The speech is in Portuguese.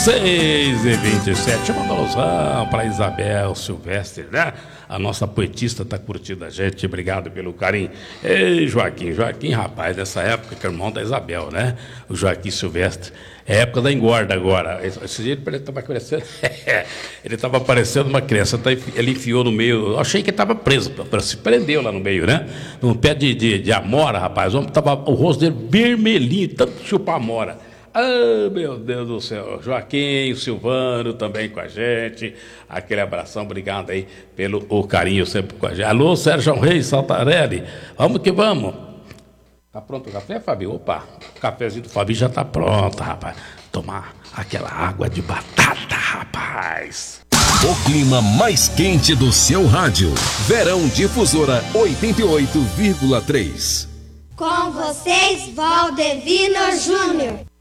6h27, uma alusão para Isabel Silvestre, né? A nossa poetista tá curtindo a gente, obrigado pelo carinho. Ei, Joaquim, rapaz, nessa época que é irmão da Isabel, né? O Joaquim Silvestre, é época da engorda agora. Esse dia ele estava crescendo, ele estava parecendo uma criança, ele enfiou no meio, eu achei que ele estava preso, se prendeu lá no meio, né? Num pé de amora, rapaz, o homem tava, o rosto dele vermelhinho, tanto chupar amora. Ah, meu Deus do céu. Joaquim, Silvano também com a gente. Aquele abração, obrigado aí pelo o carinho sempre com a gente. Alô, Sérgio Reis, Saltarelli. Vamos que vamos. Tá pronto o café, Fabio? Opa, o cafezinho do Fabio já tá pronto, rapaz. Tomar aquela água de batata, rapaz. O clima mais quente do seu rádio. Verão Difusora 88,3. Com vocês, Valdevino Júnior.